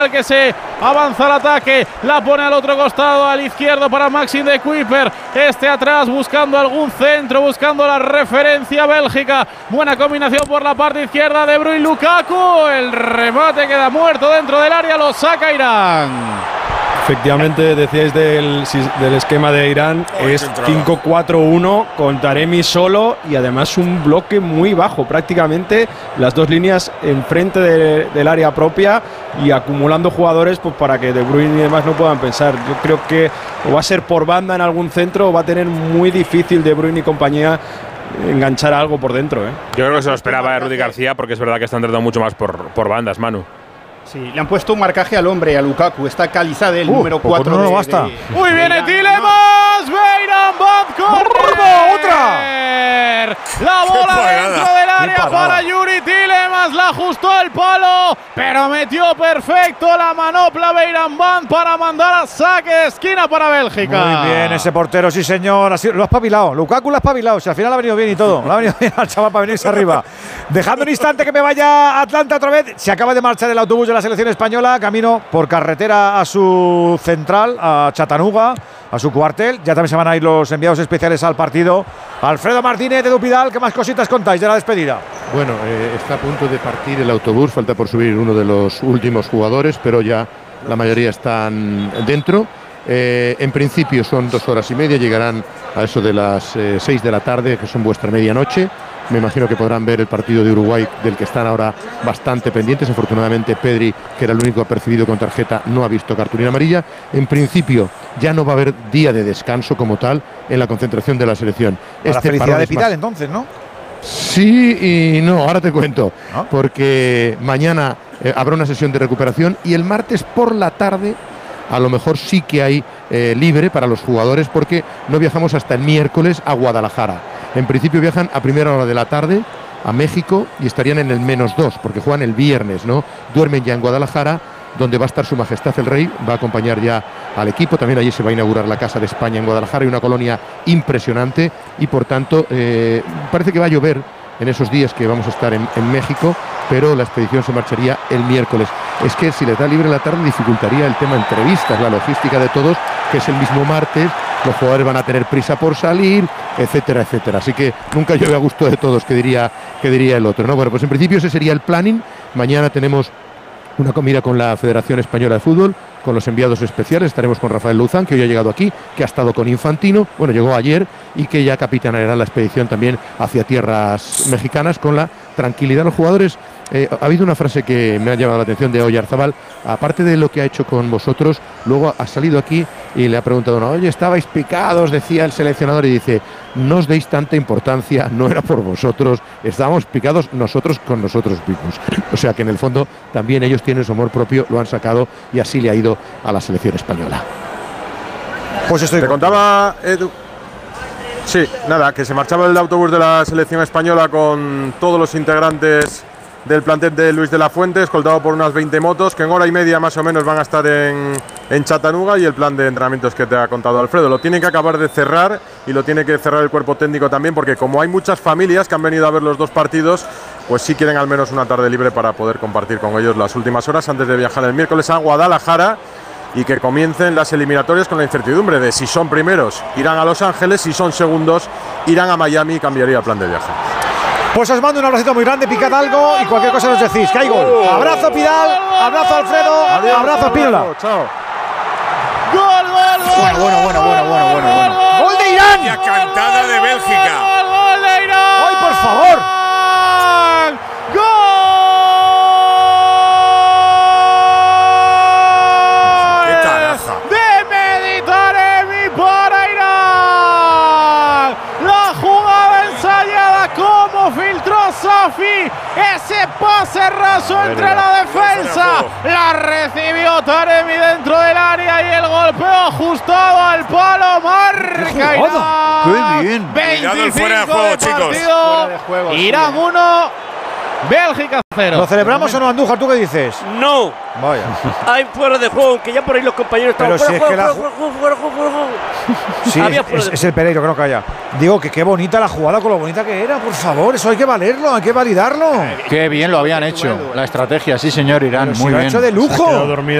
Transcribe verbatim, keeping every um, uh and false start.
que se avanza al ataque, la pone al otro costado, al izquierdo para Maxim de Kuiper, este atrás buscando algún centro, buscando la referencia Bélgica, buena combinación por la parte izquierda de Bruyne, Lukaku, el remate queda muerto dentro del área, lo saca Irán. Efectivamente, decíais del, del esquema de Irán, oh, es cinco cuatro uno con Taremi solo y además un bloque muy bajo, prácticamente las dos líneas enfrente de, del área propia y acumulando jugadores pues para que De Bruyne y demás no puedan pensar. Yo creo que o va a ser por banda en algún centro o va a tener muy difícil De Bruyne y compañía enganchar algo por dentro, ¿eh? Yo creo que se lo esperaba de Rudy García porque es verdad que están tratando mucho más por, por bandas, Manu. Sí, le han puesto un marcaje al hombre, a Lukaku. Está Calizade, el uh, número cuatro. No, no basta. De, Muy bien, Tielemans. Beiran Band corre. ¡Otra! La bola dentro del área para Yuri Tielemans. La ajustó el palo, pero metió perfecto la manopla Beiran Band para mandar a saque de esquina para Bélgica. Muy bien, ese portero, sí señor. Así, lo ha espabilado. Lukaku lo ha espabilado. Si al final ha venido bien y todo. Le ha venido bien al chaval para venirse arriba. Dejando un instante que me vaya a Atlanta otra vez. Se acaba de marchar el autobús de la selección española, camino por carretera a su central, a Chattanooga, a su cuartel. Ya también se van a ir los enviados especiales al partido. Alfredo Martínez de Dupidal, ¿qué más cositas contáis de la despedida? Bueno, eh, está a punto de partir el autobús, falta por subir uno de los últimos jugadores, pero ya la mayoría están dentro. Eh, en principio son dos horas y media, llegarán a eso de las eh, seis de la tarde, que son vuestra medianoche. Me imagino que podrán ver el partido de Uruguay, del que están ahora bastante pendientes. Afortunadamente Pedri, que era el único apercibido con tarjeta, no ha visto cartulina amarilla. En principio ya no va a haber día de descanso como tal en la concentración de la selección. Para este felicidad de Pidal, entonces, ¿no? Sí y no, ahora te cuento. ¿Ah? Porque mañana eh, habrá una sesión de recuperación y el martes por la tarde a lo mejor sí que hay eh, libre para los jugadores, porque no viajamos hasta el miércoles a Guadalajara. En principio viajan a primera hora de la tarde a México y estarían en el menos dos, porque juegan el viernes, ¿no? Duermen ya en Guadalajara, donde va a estar Su Majestad el Rey, va a acompañar ya al equipo. También allí se va a inaugurar la Casa de España en Guadalajara, y una colonia impresionante, y por tanto eh, parece que va a llover en esos días que vamos a estar en, en México, pero la expedición se marcharía el miércoles. Es que si les da libre la tarde dificultaría el tema entrevistas, la logística de todos, que es el mismo martes, los jugadores van a tener prisa por salir, etcétera, etcétera. Así que nunca llueve a gusto de todos, que diría, que diría el otro, ¿no? Bueno, pues en principio ese sería el planning. Mañana tenemos una comida con la Federación Española de Fútbol, con los enviados especiales. Estaremos con Rafael Luzán, que hoy ha llegado aquí, que ha estado con Infantino, bueno, llegó ayer, y que ya capitaneará la expedición también hacia tierras mexicanas con la tranquilidad de los jugadores. Eh, ha habido una frase que me ha llamado la atención de Oyarzabal, aparte de lo que ha hecho con vosotros, luego ha salido aquí y le ha preguntado, no, oye, estabais picados, decía el seleccionador, y dice, no os deis tanta importancia, no era por vosotros, estábamos picados nosotros con nosotros mismos. O sea que en el fondo también ellos tienen su amor propio, lo han sacado, y así le ha ido a la selección española. Pues estoy. Te contaba, Edu. Sí, nada, que se marchaba el autobús de la selección española con todos los integrantes del plantel de Luis de la Fuente, escoltado por unas veinte motos, que en hora y media más o menos van a estar en, en Chattanooga, y el plan de entrenamientos que te ha contado Alfredo. Lo tienen que acabar de cerrar, y lo tiene que cerrar el cuerpo técnico también, porque como hay muchas familias que han venido a ver los dos partidos, pues sí quieren al menos una tarde libre para poder compartir con ellos las últimas horas antes de viajar el miércoles a Guadalajara, y que comiencen las eliminatorias con la incertidumbre de si son primeros irán a Los Ángeles, si son segundos irán a Miami, y cambiaría el plan de viaje. Pues os mando un abracito muy grande, picad algo y cualquier cosa nos decís. Que hay gol. Abrazo Pidal, abrazo Alfredo, adiós, abrazo Espínola. Chao. Gol, gol, gol. Bueno, bueno, bueno, bueno, bueno, bueno, bueno. Gol de Irán. La cantada de Bélgica. Gol, gol de Irán. ¡Ay, por favor! ¡Gol! ¡Qué caraja! De Mehdi Taremi para Irán. La jugada ensayada, como filtró Safi. Ese pase raso entre la defensa. La recibió Taremi dentro del área, y el golpeo ajustado al palo. Marca Irán. ¡Qué bien! Cuidado el fuera de juego, chicos. Irán uno, Bélgica cero. ¿Lo celebramos o no, Andújar? ¿Tú qué dices? No. Vaya. Hay fuera de juego, que ya por ahí los compañeros estaban Pero fuera si de es que juego, la fuera de juego, fuera de juego, fuera de juego. Sí, Había es, fuera es- de es el Pereiro que no calla. Digo que qué bonita la jugada con lo bonita que era, por favor, eso hay que valerlo, hay que validarlo. Qué bien lo habían hecho. La estrategia, sí, señor Irán, Pero si muy lo ha bien. hecho de Se ha quedado lujo. dormida